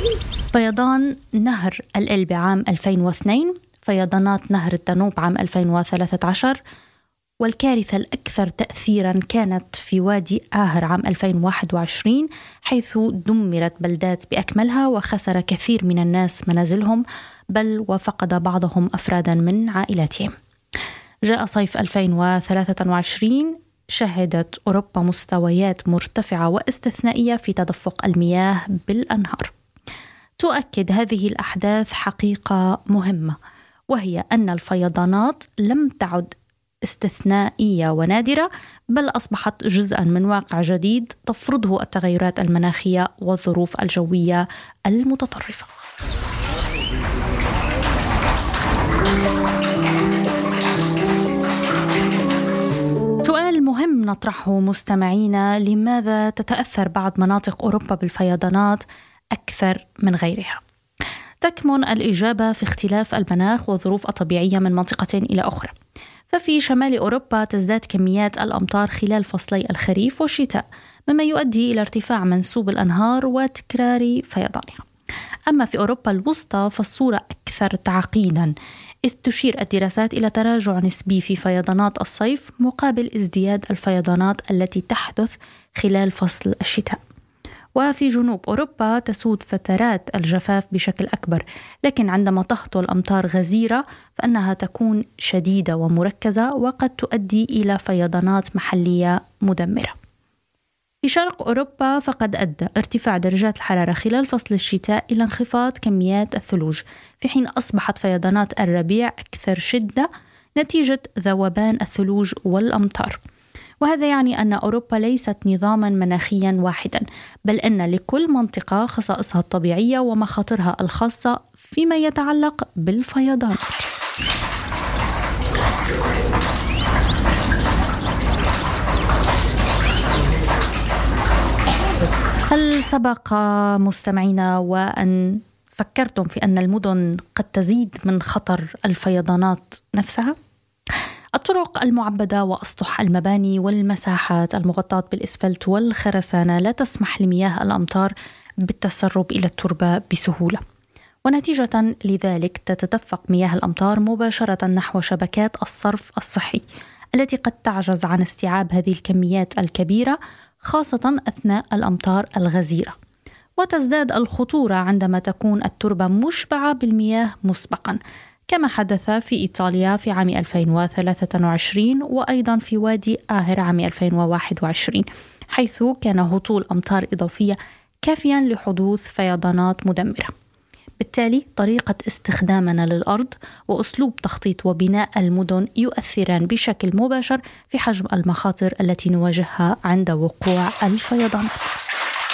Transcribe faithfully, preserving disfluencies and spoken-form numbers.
فيضان نهر الإلبة عام ألفين واثنين، فيضانات نهر الدانوب عام ألفين وثلاثة عشر، والكارثة الأكثر تأثيراً كانت في وادي آهر عام ألفين وواحد وعشرين، حيث دمرت بلدات بأكملها وخسر كثير من الناس منازلهم، بل وفقد بعضهم أفراداً من عائلاتهم. جاء صيف ألفين وثلاثة وعشرين شهدت أوروبا مستويات مرتفعة واستثنائية في تدفق المياه بالأنهار. تؤكد هذه الأحداث حقيقة مهمة، وهي أن الفيضانات لم تعد استثنائية ونادرة، بل أصبحت جزءاً من واقع جديد تفرضه التغيرات المناخية والظروف الجوية المتطرفة. سؤال مهم نطرحه مستمعينا: لماذا تتأثر بعض مناطق أوروبا بالفيضانات أكثر من غيرها؟ تكمن الإجابة في اختلاف المناخ والظروف الطبيعية من منطقة إلى أخرى. ففي شمال أوروبا تزداد كميات الأمطار خلال فصلي الخريف والشتاء، مما يؤدي إلى ارتفاع منسوب الأنهار وتكرار فيضانها. أما في أوروبا الوسطى فالصورة أكثر تعقيداً، إذ تشير الدراسات إلى تراجع نسبي في فيضانات الصيف مقابل ازدياد الفيضانات التي تحدث خلال فصل الشتاء. وفي جنوب أوروبا تسود فترات الجفاف بشكل أكبر، لكن عندما تهطل أمطار غزيرة فإنها تكون شديدة ومركزة وقد تؤدي إلى فيضانات محلية مدمرة. في شرق أوروبا فقد أدى ارتفاع درجات الحرارة خلال فصل الشتاء إلى انخفاض كميات الثلوج، في حين أصبحت فيضانات الربيع أكثر شدة نتيجة ذوبان الثلوج والأمطار. وهذا يعني أن أوروبا ليست نظاماً مناخياً واحداً، بل أن لكل منطقة خصائصها الطبيعية ومخاطرها الخاصة فيما يتعلق بالفيضانات. هل سبق مستمعينا وأن فكرتم في أن المدن قد تزيد من خطر الفيضانات نفسها؟ الطرق المعبدة وأسطح المباني والمساحات المغطاة بالإسفلت والخرسانة لا تسمح لمياه الأمطار بالتسرب إلى التربة بسهولة، ونتيجة لذلك تتدفق مياه الأمطار مباشرة نحو شبكات الصرف الصحي التي قد تعجز عن استيعاب هذه الكميات الكبيرة، خاصة أثناء الأمطار الغزيرة. وتزداد الخطورة عندما تكون التربة مشبعة بالمياه مسبقا، كما حدث في إيطاليا في عام ألفين وثلاثة وعشرين، وأيضا في وادي آهر عام ألفين وواحد وعشرين، حيث كان هطول أمطار إضافية كافيا لحدوث فيضانات مدمرة. بالتالي طريقة استخدامنا للأرض وأسلوب تخطيط وبناء المدن يؤثران بشكل مباشر في حجم المخاطر التي نواجهها عند وقوع الفيضانات.